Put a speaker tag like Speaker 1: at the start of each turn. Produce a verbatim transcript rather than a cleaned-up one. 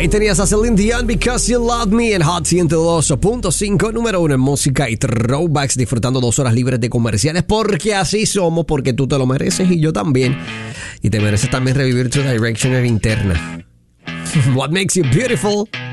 Speaker 1: Ahí tenías a Celine Dion, Because You Love Me, en Hot ciento dos punto cinco, número uno en música y throwbacks, disfrutando dos horas libres de comerciales, porque así somos, porque tú te lo mereces y yo también. Y te mereces también revivir tu Directioner interna. What makes you beautiful